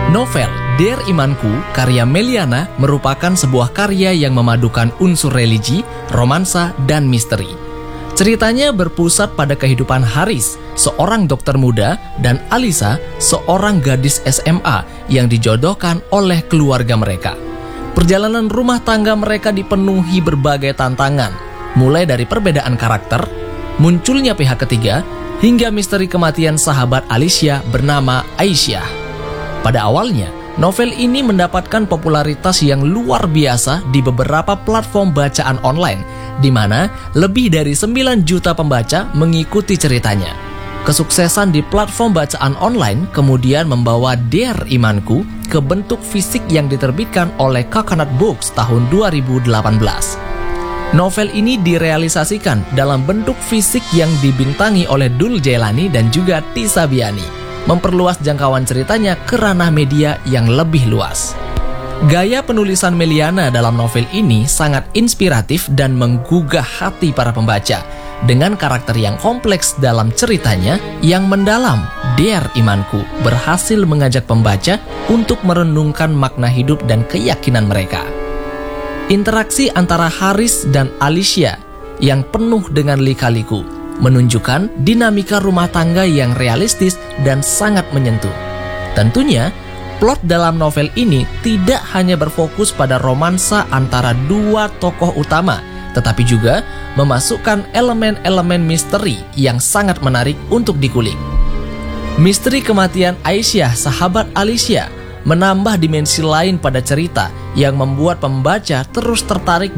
Novel Dear Imanku karya Meliana merupakan sebuah karya yang memadukan unsur religi, romansa, dan misteri. Ceritanya berpusat pada kehidupan Haris, seorang dokter muda, dan Alisa, seorang gadis SMA yang dijodohkan oleh keluarga mereka. Perjalanan rumah tangga mereka dipenuhi berbagai tantangan, mulai dari perbedaan karakter, munculnya pihak ketiga, hingga misteri kematian sahabat Alicia bernama Aisyah. Pada awalnya, novel ini mendapatkan popularitas yang luar biasa di beberapa platform bacaan online, di mana lebih dari 9 juta pembaca mengikuti ceritanya. Kesuksesan di platform bacaan online kemudian membawa Dear Imanku ke bentuk fisik yang diterbitkan oleh Coconut Books tahun 2018. Novel ini direalisasikan dalam bentuk fisik yang dibintangi oleh Dul Jailani dan juga Tisa Biani, memperluas jangkauan ceritanya ke ranah media yang lebih luas. Gaya penulisan Meliana dalam novel ini sangat inspiratif dan menggugah hati para pembaca. Dengan karakter yang kompleks dalam ceritanya yang mendalam, Dear Imanku berhasil mengajak pembaca untuk merenungkan makna hidup dan keyakinan mereka. Interaksi antara Haris dan Alicia yang penuh dengan lika-liku menunjukkan dinamika rumah tangga yang realistis dan sangat menyentuh. Tentunya, plot dalam novel ini tidak hanya berfokus pada romansa antara dua tokoh utama, tetapi juga memasukkan elemen-elemen misteri yang sangat menarik untuk dikulik. Misteri kematian Aisyah, sahabat Alicia, menambah dimensi lain pada cerita yang membuat pembaca terus tertarik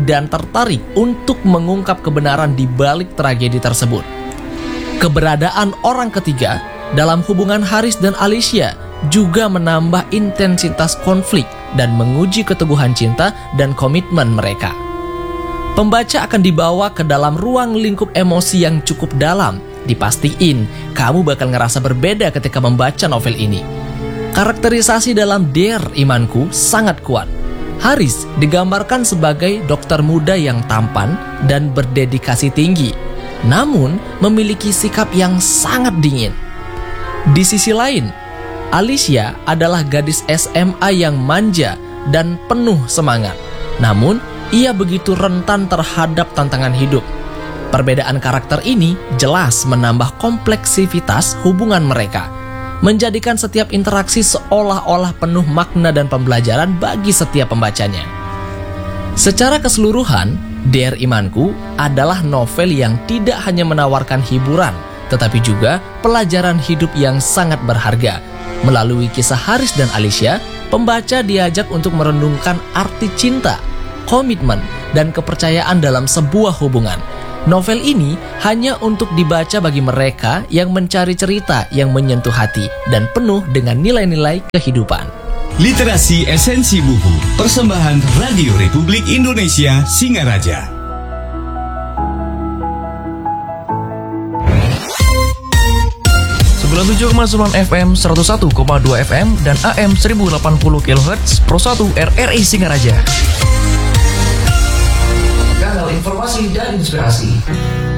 untuk mengungkap kebenaran di balik tragedi tersebut. Keberadaan orang ketiga dalam hubungan Haris dan Alicia juga menambah intensitas konflik dan menguji keteguhan cinta dan komitmen mereka. Pembaca akan dibawa ke dalam ruang lingkup emosi yang cukup dalam. Dipastiin kamu bakal ngerasa berbeda ketika membaca novel ini. Karakterisasi dalam Dear Imanku sangat kuat. Haris digambarkan sebagai dokter muda yang tampan dan berdedikasi tinggi, namun memiliki sikap yang sangat dingin. Di sisi lain, Alicia adalah gadis SMA yang manja dan penuh semangat, namun ia begitu rentan terhadap tantangan hidup. Perbedaan karakter ini jelas menambah kompleksivitas hubungan mereka, menjadikan setiap interaksi seolah-olah penuh makna dan pembelajaran bagi setiap pembacanya. Secara keseluruhan, Dear Imanku adalah novel yang tidak hanya menawarkan hiburan, tetapi juga pelajaran hidup yang sangat berharga. Melalui kisah Haris dan Alicia, pembaca diajak untuk merenungkan arti cinta, komitmen, dan kepercayaan dalam sebuah hubungan. Novel ini hanya untuk dibaca bagi mereka yang mencari cerita yang menyentuh hati dan penuh dengan nilai-nilai kehidupan. Literasi Esensi Buku, persembahan Radio Republik Indonesia Singaraja. FM 101,2 FM dan AM 1080 kHz Pro 1 RRI Singaraja. Kanal informasi dan inspirasi.